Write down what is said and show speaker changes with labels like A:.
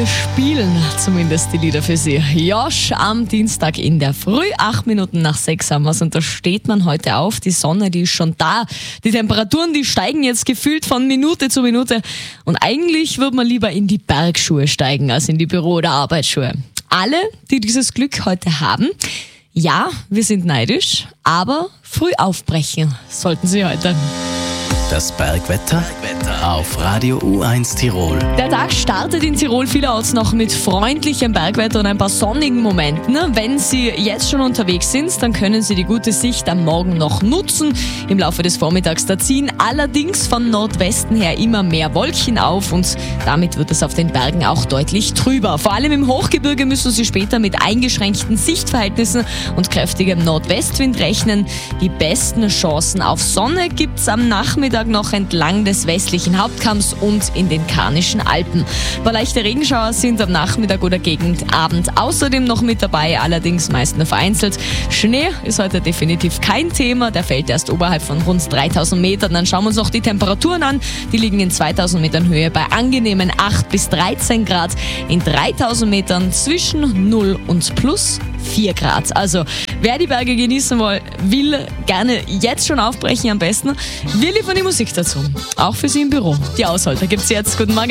A: wir spielen zumindest die Lieder für Sie. Josh am Dienstag in der Früh, 8 Minuten nach 6 haben wir's und da steht man heute auf. Die Sonne, die ist schon da. Die Temperaturen, die steigen jetzt gefühlt von Minute zu Minute. Und eigentlich würde man lieber in die Bergschuhe steigen als in die Büro- oder Arbeitsschuhe. Alle, die dieses Glück heute haben, ja, wir sind neidisch, aber früh aufbrechen sollten Sie heute.
B: Das Bergwetter auf Radio U1 Tirol.
A: Der Tag startet in Tirol vielerorts noch mit freundlichem Bergwetter und ein paar sonnigen Momenten. Wenn Sie jetzt schon unterwegs sind, dann können Sie die gute Sicht am Morgen noch nutzen. Im Laufe des Vormittags da ziehen allerdings von Nordwesten her immer mehr Wolken auf und damit wird es auf den Bergen auch deutlich trüber. Vor allem im Hochgebirge müssen Sie später mit eingeschränkten Sichtverhältnissen und kräftigem Nordwestwind rechnen. Die besten Chancen auf Sonne gibt's am Nachmittag noch entlang des westlichen Hauptkamms und in den Karnischen Alpen. Ein paar leichte Regenschauer sind am Nachmittag oder gegen Abend außerdem noch mit dabei, allerdings meist nur vereinzelt. Schnee ist heute definitiv kein Thema, der fällt erst oberhalb von rund 3000 Metern. Dann schauen wir uns noch die Temperaturen an. Die liegen in 2000 Metern Höhe bei angenehmen 8 bis 13 Grad, in 3000 Metern zwischen 0 und plus 4 Grad. Also wer die Berge genießen will, gerne jetzt schon aufbrechen am besten. Wir liefern die Musik dazu. Auch für Sie im Büro. Die Ausholter gibt's jetzt. Guten Morgen.